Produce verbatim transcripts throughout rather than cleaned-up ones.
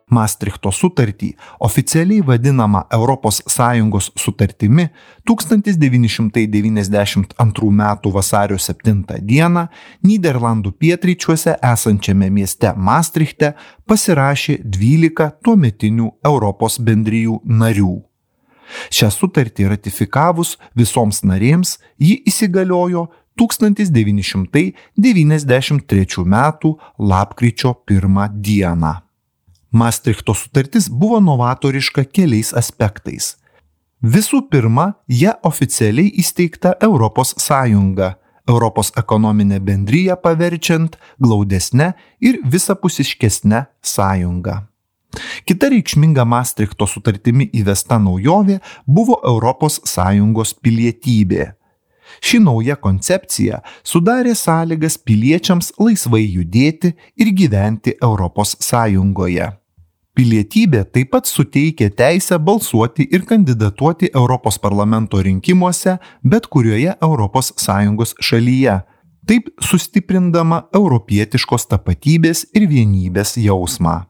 Mastrichto sutartį, oficialiai vadinamą Europos Sąjungos sutartimi, tūkstantis devyni šimtai devyniasdešimt antrų metų vasario septintą dieną Nyderlandų pietryčiuose esančiame mieste Mastrichte pasirašė dvylika tuometinių Europos bendrijų narių. Šią sutartį ratifikavus visoms narėms ji įsigaliojo tūkstantis devyni šimtai devyniasdešimt trečių metų lapkričio pirmą dieną. Mastrichto sutartis buvo novatoriška keliais aspektais. Visų pirma, ją oficialiai įsteigta Europos Sąjunga, Europos ekonominę bendriją paverčiant glaudesne ir visapusiškesne sąjunga. Kita reikšminga Mastrichto sutartimi įvesta naujovė buvo Europos Sąjungos pilietybė. Ši nauja koncepcija sudarė sąlygas piliečiams laisvai judėti ir gyventi Europos Sąjungoje. Pilietybė taip pat suteikė teisę balsuoti ir kandidatuoti Europos parlamento rinkimuose bet kurioje Europos Sąjungos šalyje, taip sustiprindama europietiškos tapatybės ir vienybės jausmą.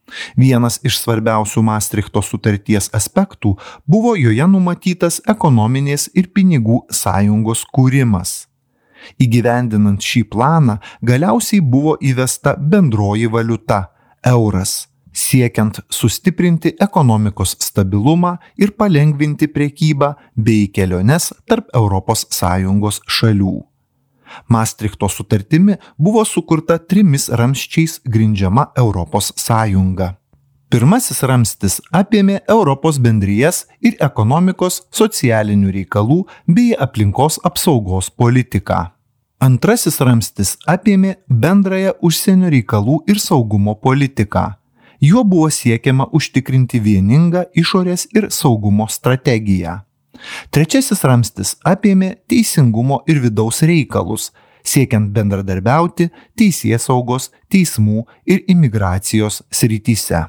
Vienas iš svarbiausių Mastrichto sutarties aspektų buvo joje numatytas ekonominės ir pinigų sąjungos kūrimas. Įgyvendinant šį planą galiausiai buvo įvesta bendroji valiuta – euras, siekiant sustiprinti ekonomikos stabilumą ir palengvinti prekybą bei keliones tarp Europos Sąjungos šalių. Mastrichto sutartimi buvo sukurta trimis ramsčiais grindžiama Europos Sąjunga. Pirmasis ramstis apėmė Europos bendrijas ir ekonomikos, socialinių reikalų bei aplinkos apsaugos politiką. Antrasis ramstis apėmė bendrąją užsienio reikalų ir saugumo politiką. Juo buvo siekiama užtikrinti vieningą išorės ir saugumo strategiją. Trečiasis ramstis apėmė teisingumo ir vidaus reikalus, siekiant bendradarbiauti teisėsaugos, teismų ir imigracijos srityse.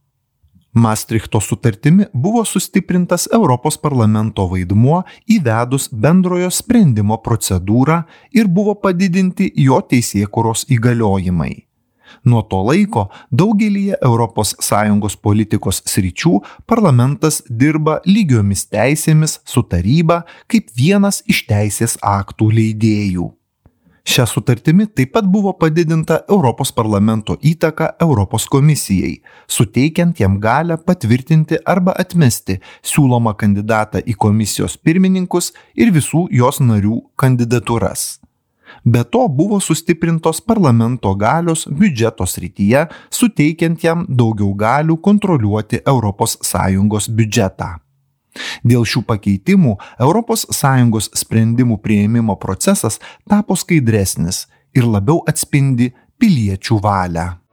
Mastrichto sutartimi buvo sustiprintas Europos parlamento vaidmuo įvedus bendrojo sprendimo procedūrą ir buvo padidinti jo teisėkūros įgaliojimai. Nuo to laiko daugelyje Europos Sąjungos politikos sričių parlamentas dirba lygiomis teisėmis su taryba kaip vienas iš teisės aktų leidėjų. Šią sutartimi taip pat buvo padidinta Europos parlamento įtaka Europos komisijai, suteikiant jam galią patvirtinti arba atmesti siūlomą kandidatą į komisijos pirmininkus ir visų jos narių kandidatūras. Be to buvo sustiprintos parlamento galios biudžeto srityje, suteikiant jam daugiau galių kontroliuoti Europos Sąjungos biudžetą. Dėl šių pakeitimų Europos Sąjungos sprendimų priėmimo procesas tapo skaidresnis ir labiau atspindi piliečių valią.